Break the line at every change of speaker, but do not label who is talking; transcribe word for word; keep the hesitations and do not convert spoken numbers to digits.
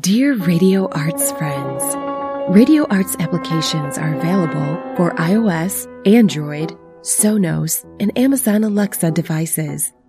Dear Radio Arts friends, Radio Arts applications are available for iOS, Android, Sonos, and Amazon Alexa devices.